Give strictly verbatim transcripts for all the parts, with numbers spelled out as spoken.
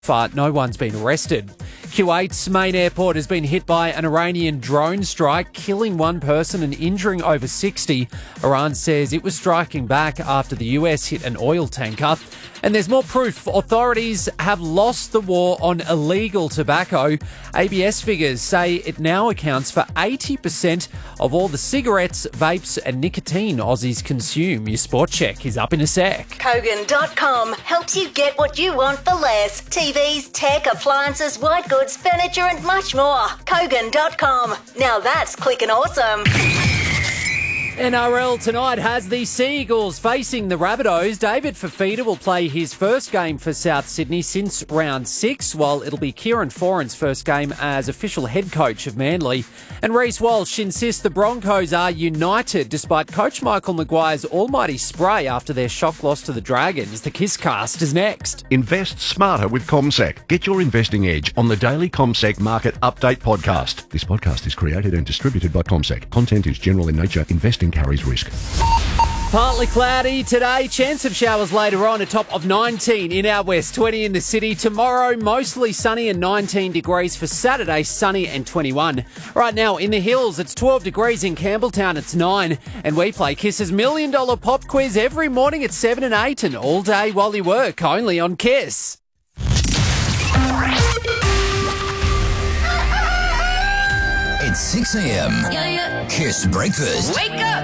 Far, no one's been arrested. Kuwait's main airport has been hit by an Iranian drone strike, killing one person and injuring over sixty. Iran says it was striking back after the U S hit an oil tanker. And there's more proof. Authorities have lost the war on illegal tobacco. A B S figures say it now accounts for eighty percent of all the cigarettes, vapes and nicotine Aussies consume. Your sport check is up in a sec. Kogan dot com helps you get what you want for less. T Vs, tech, appliances, white goods, furniture and much more. Kogan dot com. Now that's clicking awesome. N R L tonight has the Seagulls facing the Rabbitohs. David Fifita will play his first game for South Sydney since round six, while it'll be Kieran Foran's first game as official head coach of Manly. And Reece Walsh insists the Broncos are united despite Coach Michael Maguire's almighty spray after their shock loss to the Dragons. The Kisscast is next. Invest smarter with CommSec. Get your investing edge on the daily CommSec Market Update podcast. This podcast is created and distributed by CommSec. Content is general in nature. Investing carries risk. Partly cloudy today, chance of showers later on, a top of nineteen in our west, twenty in the city. Tomorrow, mostly sunny and nineteen degrees. For Saturday, sunny and twenty-one. Right now, in the hills, it's twelve degrees. In Campbelltown, it's nine. And we play Kiss's Million Dollar Pop Quiz every morning at seven and eight and all day while you work, only on Kiss. It's six a.m. Yeah, yeah. Kiss Breakfast Wake up!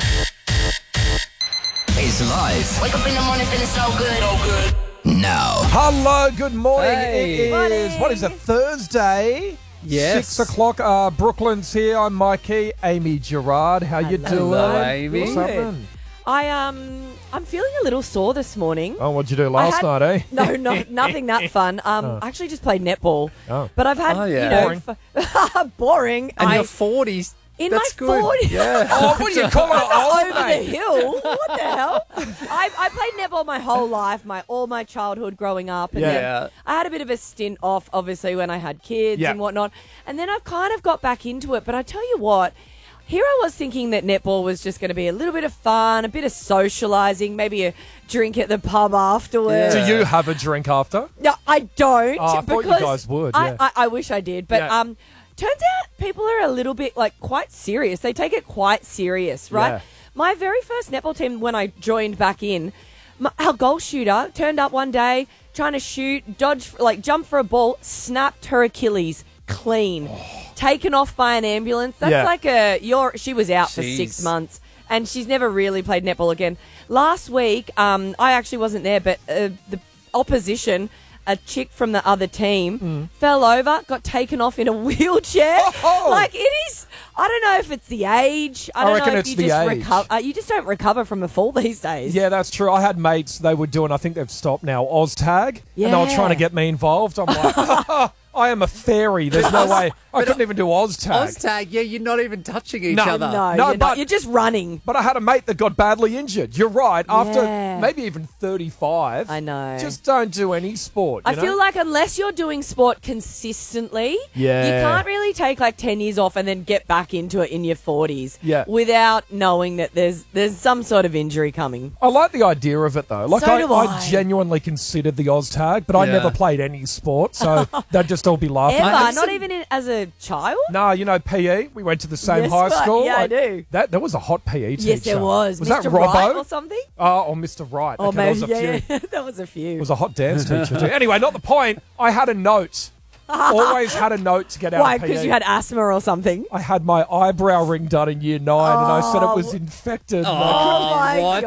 is live Wake up in the morning feeling so good. So good. now. Hello, good morning. Hey. It is, Morning. what is it, Thursday? Yes. Six o'clock. Uh, Brooklyn's here. I'm Mikey. Amy Gerard. How you Hello. doing? Hello, Amy. What's happening? I um I'm feeling a little sore this morning. Oh, what'd you do last I had- night, eh? No, no, nothing that fun. Um, Oh. I actually just played netball. Oh. But I've had, Oh, yeah. you know, Boring. f- boring. And I, you're forties. in That's my good. forties. Yeah. Oh, what do you call it? Over Old the mate? hill. What the hell? I, I played netball my whole life, my all my childhood growing up, and Yeah. then I had a bit of a stint off, obviously, when I had kids Yeah. and whatnot. And then I've kind of got back into it. But I tell you what, here I was thinking that netball was just going to be a little bit of fun, a bit of socialising, maybe a drink at the pub afterwards. Do you have a drink after? No, I don't. Oh, I thought you because guys would, I, yeah. I, I wish I did, but Yeah. um, turns out people are a little bit like quite serious. They take it quite serious, right? Yeah. My very first netball team when I joined back in, my, our goal shooter turned up one day trying to shoot, dodge, like jump for a ball, snapped her Achilles clean, taken off by an ambulance. That's Yeah. like a your. She was out for Jeez. six months. And she's never really played netball again. Last week, um, I actually wasn't there, but uh, the opposition, a chick from the other team, fell over, got taken off in a wheelchair. Oh. Like, it is, I don't know if it's the age. I I don't reckon know if it's you the just age. recover. Uh, you just don't recover from a fall these days. Yeah, that's true. I had mates, they were doing, I think they've stopped now, OzTag. And they were Yeah. trying to get me involved. I'm like, I am a fairy. There's no way. I couldn't even do OzTag. Oztag, yeah, you're not even touching each No. other. No, No, you're, but- not. You're just running. But I had a mate that got badly injured. You're right. After Yeah. maybe even thirty-five. I know. Just don't do any sport. I you know? feel like unless you're doing sport consistently, Yeah. you can't really take like ten years off and then get back into it in your forties Yeah. without knowing that there's there's some sort of injury coming. I like the idea of it though. Like So I, do I. genuinely considered the OzTag, but I Yeah. never played any sport, so they'd just all be laughing. Ever, I- not even in, as a child? No, you know P E. We went to the same Yes, high but- school. yeah, I do. That there was a hot P E teacher. Yes, there was. Was Mister that Robbo? Wright or something? Oh, or Mister Wright. Or Okay, there maybe, was a yeah, few. yeah. that was a It few. was a hot dance teacher too. Anyway, not the point. I had a note. Always had a note to get out Why? of P E. Because you had asthma or something? I had my eyebrow ring done in year nine, and I said it was Oh. infected. Oh, my what?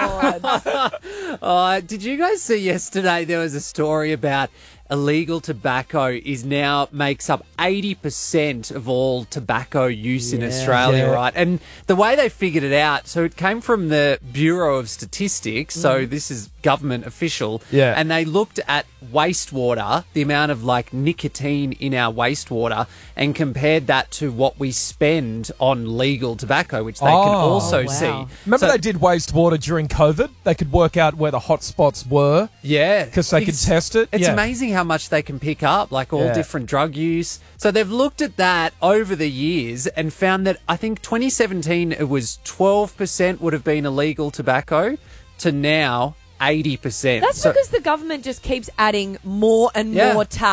God. Uh, did you guys see yesterday there was a story about illegal tobacco is now makes up eighty percent of all tobacco use in Yeah. Australia, Yeah. right? And the way they figured it out, so it came from the Bureau of Statistics, so this is government official, Yeah. and they looked at wastewater, the amount of like nicotine in our wastewater, and compared that to what we spend on legal tobacco, which they can Oh. also Oh, wow. see. Remember So- they did wastewater during COVID? They could work out where the hot spots were Yeah. because they could It's- test it. It's yeah. amazing how much they can pick up, like all Yeah. different drug use. So they've looked at that over the years and found that I think twenty seventeen it was twelve percent would have been illegal tobacco to now eighty percent. That's So- because the government just keeps adding more and Yeah. more tax.